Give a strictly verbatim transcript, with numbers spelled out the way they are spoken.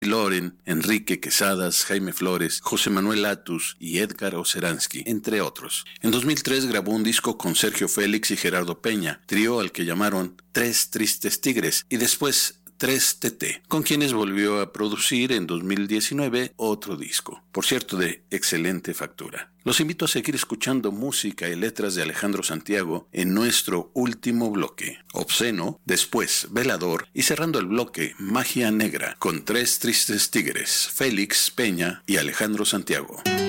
Loren, Enrique Quesadas, Jaime Flores, José Manuel Atus y Edgar Oceransky, entre otros. En dos mil tres grabó un disco con Sergio Félix y Gerardo Peña, trío al que llamaron Tres Tristes Tigres, y después tres T T, con quienes volvió a producir en dos mil diecinueve otro disco, por cierto de excelente factura. Los invito a seguir escuchando música y letras de Alejandro Santiago en nuestro último bloque, Obsceno, después Velador y cerrando el bloque Magia Negra con Tres Tristes Tigres, Félix Peña y Alejandro Santiago.